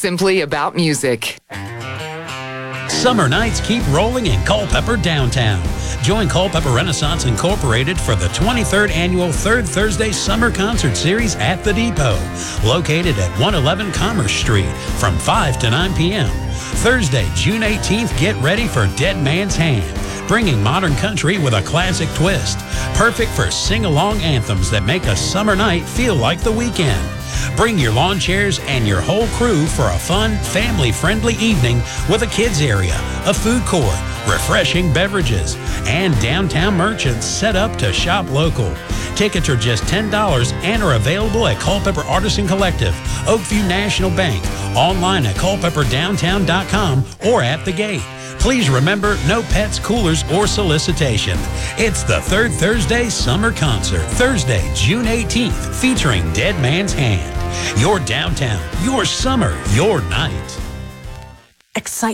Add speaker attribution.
Speaker 1: simply about music.
Speaker 2: Summer nights keep rolling in Culpeper downtown. Join Culpeper Renaissance Incorporated for the 23rd annual Third Thursday Summer Concert Series at the Depot, located at 111 Commerce Street from 5 to 9 p.m. Thursday, June 18th, get ready for Dead Man's Hand, bringing modern country with a classic twist. Perfect for sing-along anthems that make a summer night feel like the weekend. Bring your lawn chairs and your whole crew for a fun, family-friendly evening with a kids area, a food court, refreshing beverages, and downtown merchants set up to shop local. Tickets are just $10 and are available at Culpeper Artisan Collective, Oakview National Bank, online at culpeperdowntown.com or at the gate. Please remember, no pets, coolers, or solicitation. It's the Third Thursday Summer Concert, Thursday, June 18th, featuring Dead Man's Hand. Your downtown, your summer, your night.
Speaker 3: Excitement.